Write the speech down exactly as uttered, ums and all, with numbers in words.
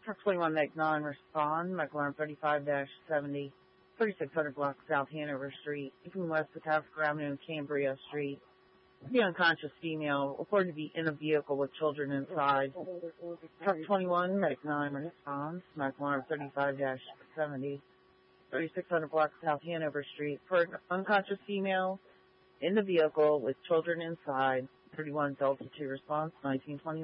Truck twenty-one, make non-respond, McLaren thirty-five seventy, thirty-six hundred block South Hanover Street, between West Patasker Avenue and Cambria Street. The unconscious female reported to be in a vehicle with children inside. Truck twenty-one, make non-response, McLaren thirty-five seventy, thirty-six hundred block South Hanover Street, for an unconscious female in the vehicle with children inside. thirty-one Delta two response, nineteen twenty.